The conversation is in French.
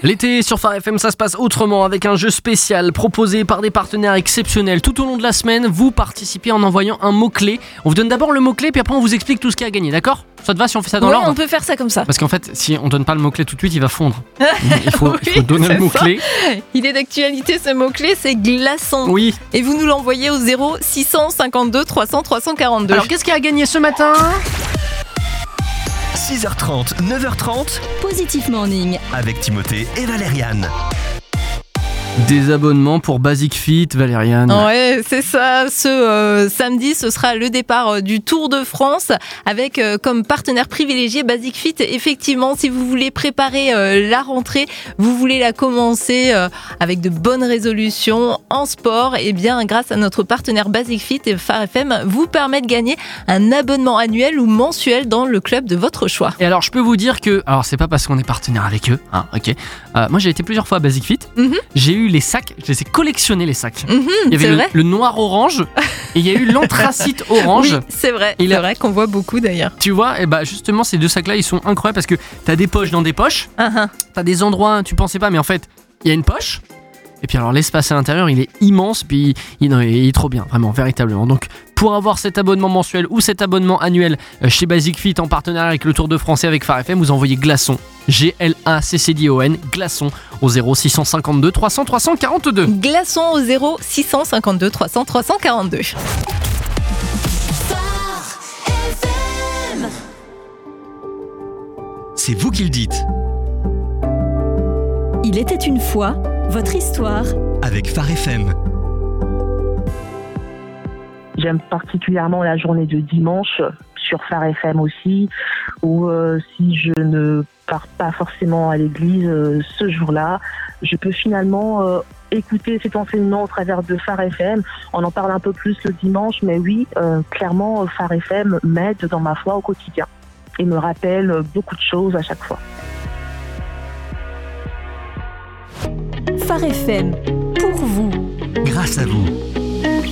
L'été sur Phare FM, ça se passe autrement avec un jeu spécial proposé par des partenaires exceptionnels. Tout au long de la semaine, vous participez en envoyant un mot-clé. On vous donne d'abord le mot-clé, puis après on vous explique tout ce qu'il y a à gagner, d'accord ? Ça te va si on fait ça dans l'ordre ? On peut faire ça comme ça. Parce qu'en fait, si on donne pas le mot-clé tout de suite, il va fondre. Il faut donner le c'est mot-clé. Il est d'actualité, ce mot-clé, c'est glaçon. Oui. Et vous nous l'envoyez au 0652 300 342. Alors qu'est-ce qu'il y a à gagner ce matin ? 6h30, 9h30, Positif Morning. avec Timothée et Valériane. Des abonnements pour Basic Fit, Valériane. Ouais, c'est ça. Ce samedi, ce sera le départ du Tour de France avec comme partenaire privilégié Basic Fit. Effectivement, si vous voulez préparer la rentrée, vous voulez la commencer avec de bonnes résolutions en sport, et bien grâce à notre partenaire Basic Fit et Phare FM, vous permet de gagner un abonnement annuel ou mensuel dans le club de votre choix. Et alors, je peux vous dire que, alors c'est pas parce qu'on est partenaire avec eux, hein, ok. Moi, j'ai été plusieurs fois à Basic Fit. J'ai eu les sacs, je les ai collectionnés les sacs. Il y avait c'est vrai. le noir orange et il y a eu l'anthracite orange. Oui, c'est vrai. Il C'est a- vrai qu'on voit beaucoup d'ailleurs. Tu vois, et bah justement, ces deux sacs-là, ils sont incroyables parce que t'as des poches dans des poches, t'as des endroits, tu pensais pas, mais en fait, il y a une poche. Et puis alors, l'espace à l'intérieur, il est immense, puis il est trop bien, vraiment, véritablement. Donc, pour avoir cet abonnement mensuel ou cet abonnement annuel chez Basic Fit en partenariat avec le Tour de France et avec Phare FM, vous envoyez glaçon, GLACCDON, glaçon au 0652 300 342. Glaçon au 0652 300 342. C'est vous qui le dites, Il était une fois, votre histoire. avec Phare FM. J'aime particulièrement la journée de dimanche sur Phare FM aussi, où si je ne pars pas forcément à l'église ce jour-là, je peux finalement écouter cet enseignement au travers de Phare FM. On en parle un peu plus le dimanche, mais oui, clairement, Phare FM m'aide dans ma foi au quotidien et me rappelle beaucoup de choses à chaque fois. Phare FM, pour vous. Grâce à vous.